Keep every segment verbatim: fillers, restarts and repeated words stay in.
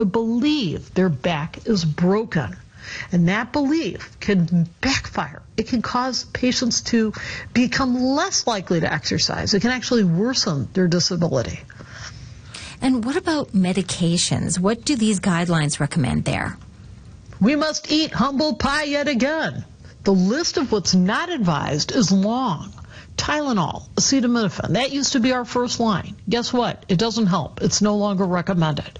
believe their back is broken. And that belief can backfire. It can cause patients to become less likely to exercise. It can actually worsen their disability. And what about medications? What do these guidelines recommend there? We must eat humble pie yet again. The list of what's not advised is long. Tylenol, acetaminophen, that used to be our first line. Guess what? It doesn't help. It's no longer recommended.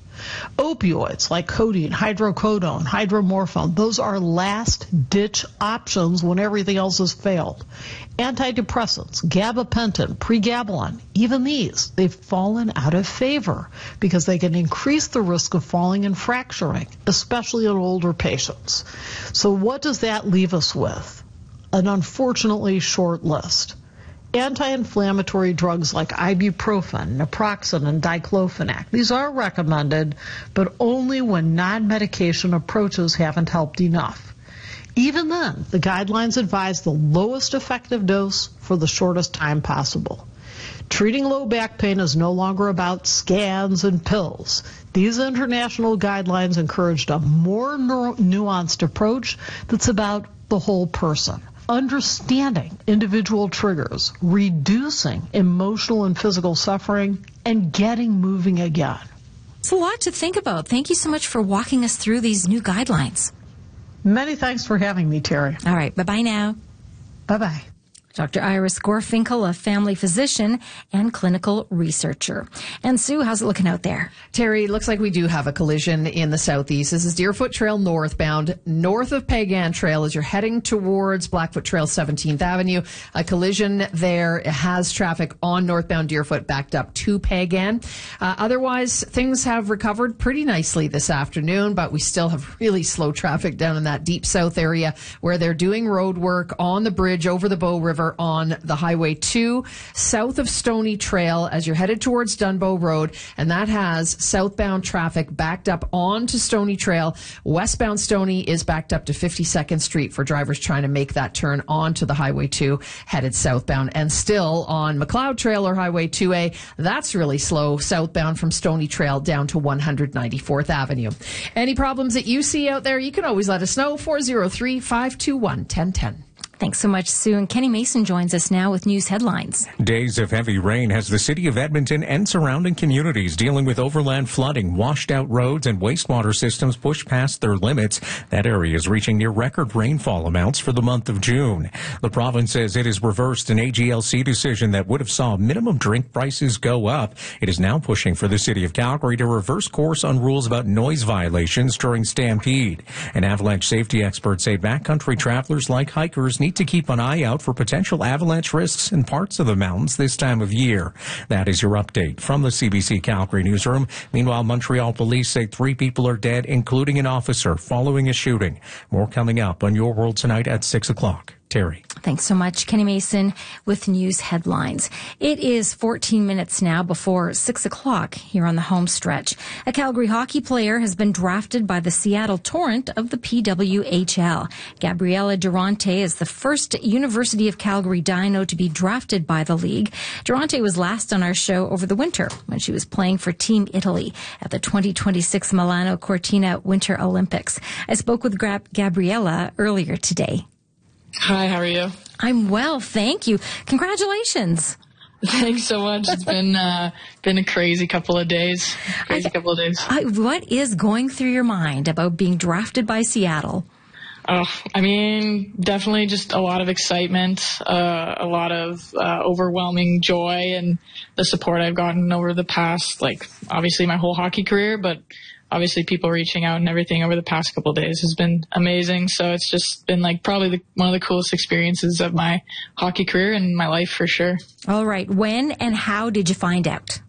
Opioids like codeine, hydrocodone, hydromorphone, those are last-ditch options when everything else has failed. Antidepressants, gabapentin, pregabalin, even these, they've fallen out of favor because they can increase the risk of falling and fracturing, especially in older patients. So what does that leave us with? An unfortunately short list. Anti-inflammatory drugs like ibuprofen, naproxen, and diclofenac. These are recommended, but only when non-medication approaches haven't helped enough. Even then, the guidelines advise the lowest effective dose for the shortest time possible. Treating low back pain is no longer about scans and pills. These international guidelines encouraged a more nuanced approach that's about the whole person. Understanding individual triggers, reducing emotional and physical suffering, and getting moving again. It's a lot to think about. Thank you so much for walking us through these new guidelines. Many thanks for having me, Terry. All right. Bye-bye now. Bye-bye. Doctor Iris Gorfinkel, a family physician and clinical researcher. And Sue, how's it looking out there? Terry, looks like we do have a collision in the southeast. This is Deerfoot Trail northbound, north of Pagan Trail as you're heading towards Blackfoot Trail seventeenth Avenue. A collision there. It has traffic on northbound Deerfoot backed up to Pagan. Uh, otherwise, things have recovered pretty nicely this afternoon, but we still have really slow traffic down in that deep south area where they're doing road work on the bridge over the Bow River on the Highway two, south of Stony Trail as you're headed towards Dunbow Road, and that has southbound traffic backed up onto Stony Trail. Westbound Stony is backed up to fifty-second Street for drivers trying to make that turn onto the Highway two headed southbound. And still on McLeod Trail or Highway two A, that's really slow southbound from Stony Trail down to one hundred ninety-fourth Avenue. Any problems that you see out there, you can always let us know. four oh three, five two one, one oh one oh. Thanks so much, Sue. And Kenny Mason joins us now with news headlines. Days of heavy rain has the city of Edmonton and surrounding communities dealing with overland flooding, washed out roads, and wastewater systems pushed past their limits. That area is reaching near record rainfall amounts for the month of June. The province says it has reversed an A G L C decision that would have saw minimum drink prices go up. It is now pushing for the city of Calgary to reverse course on rules about noise violations during Stampede. And avalanche safety experts say backcountry travelers like hikers need to keep an eye out for potential avalanche risks in parts of the mountains this time of year. That is your update from the C B C Calgary newsroom. Meanwhile, Montreal police say three people are dead, including an officer, following a shooting. More coming up on Your World Tonight at six o'clock. Terry. Thanks so much, Kenny Mason, with news headlines. It is fourteen minutes now before six o'clock here on the home stretch. A Calgary hockey player has been drafted by the Seattle Torrent of the P W H L. Gabriella Durante is the first University of Calgary Dino to be drafted by the league. Durante was last on our show over the winter when she was playing for Team Italy at the twenty twenty-six Milano Cortina Winter Olympics. I spoke with Gabriella earlier today. Hi, how are you? I'm well, thank you. Congratulations. Thanks so much. It's been uh, been a crazy couple of days. Crazy I, couple of days. I, what is going through your mind about being drafted by Seattle? Oh, I mean, definitely just a lot of excitement, uh, a lot of uh, overwhelming joy, and the support I've gotten over the past, like, obviously my whole hockey career, but obviously people reaching out and everything over the past couple of days has been amazing. So it's just been like probably the, one of the coolest experiences of my hockey career and my life for sure. All right. When and how did you find out?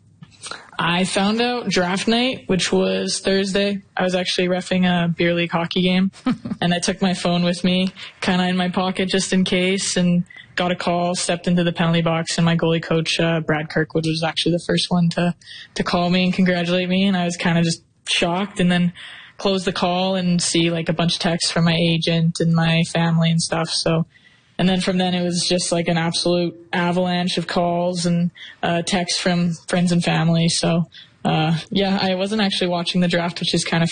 I found out draft night, which was Thursday. I was actually reffing a beer league hockey game, and I took my phone with me, kind of in my pocket just in case, and got a call, stepped into the penalty box, and my goalie coach, uh, Brad Kirkwood, was actually the first one to, to call me and congratulate me, and I was kind of just shocked, and then close the call and see like a bunch of texts from my agent and my family and stuff. So, and then from then it was just like an absolute avalanche of calls and uh, texts from friends and family. So uh, yeah, I wasn't actually watching the draft, which is kind of